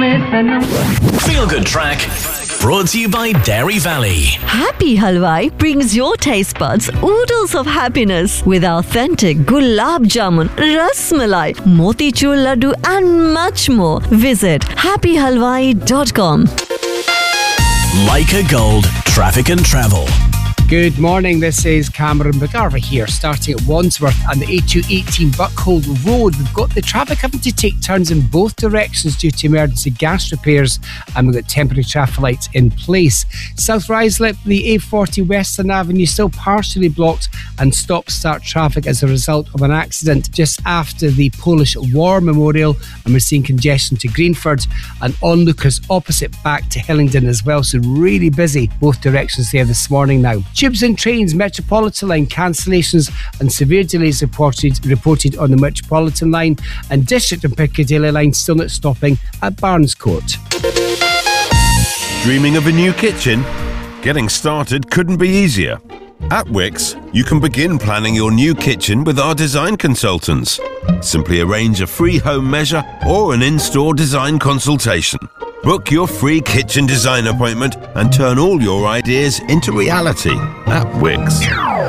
Feel Good Track, brought to you by Dairy Valley. Happy Halwai brings your taste buds oodles of happiness with authentic gulab jamun, ras malai, motichur laddu and much more. Visit happyhalwai.com. Leica Gold, traffic and travel. Good morning, this is Cameron McGarvey here, starting at Wandsworth and the A218 Buckhold Road. We've got the traffic having to take turns in both directions due to emergency gas repairs, and we've got temporary traffic lights in place. South Ruislip, the A40 Western Avenue still partially blocked and stop-start traffic as a result of an accident just after the Polish War Memorial, and we're seeing congestion to Greenford and onlookers opposite back to Hillingdon as well, so really busy both directions there this morning now. Tubes and trains, Metropolitan line cancellations and severe delays reported on the Metropolitan line, and District and Piccadilly line still not stopping at Barnescourt. Dreaming of a new kitchen? Getting started couldn't be easier. At Wix, you can begin planning your new kitchen with our design consultants. Simply arrange a free home measure or an in-store design consultation. Book your free kitchen design appointment and turn all your ideas into reality at Wix.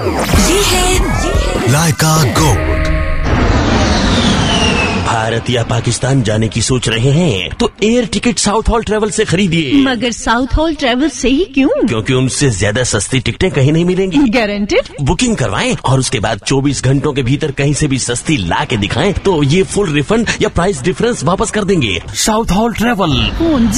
Leica Gold. Bharat या पाकिस्तान जाने की सोच रहे हैं तो air ticket south hall travel से खरीदिए। मगर साउथ हॉल ट्रेवल से ही क्यों? क्योंकि उनसे ज्यादा सस्ती टिकटें कहीं नहीं मिलेंगी। गारंटेड? बुकिंग करवाएं और उसके बाद 24 घंटों के भीतर कहीं से भी सस्ती ला के दिखाएं तो ये फुल रिफंड या प्राइस डिफरेंस वापस कर देंगे। South hall travel, phone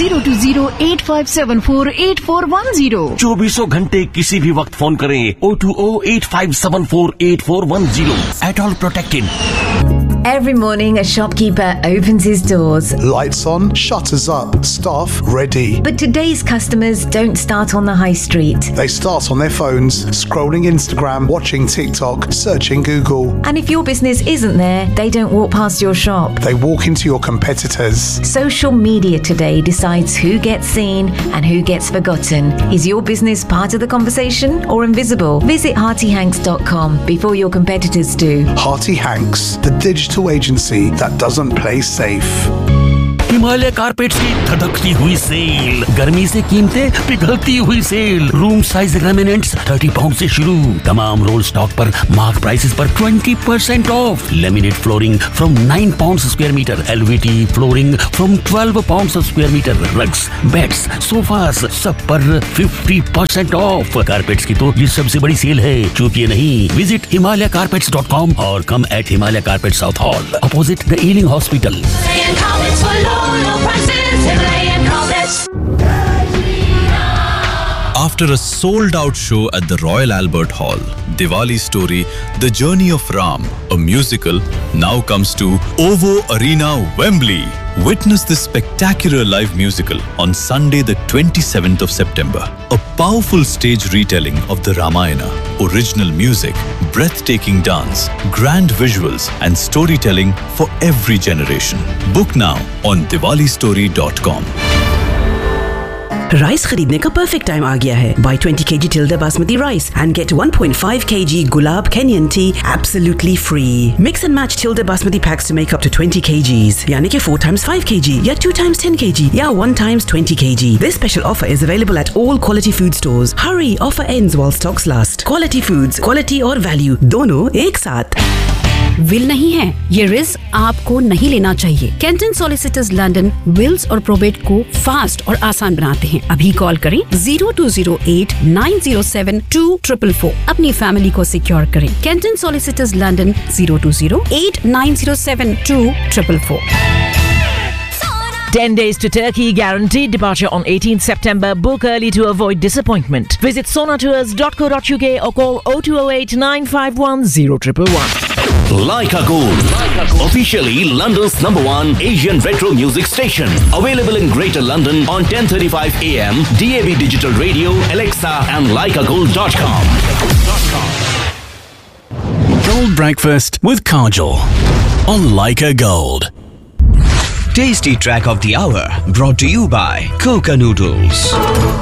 020-8574-8410। 24 घंटे किसी भी वक्त फोन करें 020-8574-8410। At all protected. Every morning, a shopkeeper opens his doors. Lights on, shutters up, staff ready. But today's customers don't start on the high street. They start on their phones, scrolling Instagram, watching TikTok, searching Google. And if your business isn't there, they don't walk past your shop. They walk into your competitors. Social media today decides who gets seen and who gets forgotten. Is your business part of the conversation or invisible? Visit HeartyHanks.com before your competitors do. Hearty Hanks, the digital agency that doesn't play safe. Himalaya carpets की धधकती हुई cell, गर्मी से कीमतें पिघलती हुई cell, room size laminates 30 pound से शुरू, तमाम role stock पर मार्क प्राइसेस पर 20% of, laminate flooring from 9 pound square metre, एलवीटी flooring from 12 pound square metre, rugs, beds, sofas सब पर 50% ऑफ। कारपेट्स की तो ये सबसे बड़ी सेल है, चूकिए नहीं। विजिट himalaycarpets.com और कम eight Himalaya carpet south hall, opposite the ailing hospital. After a sold-out show at the Royal Albert Hall, Diwali Story, The Journey of Ram, a musical, now comes to OVO Arena, Wembley. Witness this spectacular live musical on Sunday the 27th of September. A powerful stage retelling of the Ramayana, original music, breathtaking dance, grand visuals and storytelling for every generation. Book now on diwalistory.com. Rice खरीदने का perfect time आ गया है। Buy 20 kg Tilda Basmati rice and get 1.5 kg Gulab Kenyan tea absolutely free. Mix and match Tilda Basmati packs to make up to 20 kgs. यानी कि 4 times 5 kg या 2 times 10 kg या 1 times 20 kg. This special offer is available at all quality food stores. Hurry, offer ends while stocks last. Quality foods, quality और value दोनों एक साथ। Will नहीं है, ये रिस्क आपको नहीं लेना चाहिए। कैंटन सॉलिसिटर्स लंदन विल्स और प्रोबेट को फास्ट और आसान बनाते हैं। अभी कॉल करें 0208-907-2444। अपनी फैमिली को सिक्योर करें। Canton solicitors London 0208-907-2444। 10 days to Turkey, guaranteed departure on 18th September. Book early to avoid disappointment. Visit sonatours.co.uk or call 0208-951-0111. Leica Gold, officially London's #1 Asian retro music station. Available in Greater London on 10:35 AM, DAB Digital Radio, Alexa and leicagold.com. Gold Breakfast with Kajol on Leica Gold. Tasty track of the hour brought to you by Coca Noodles.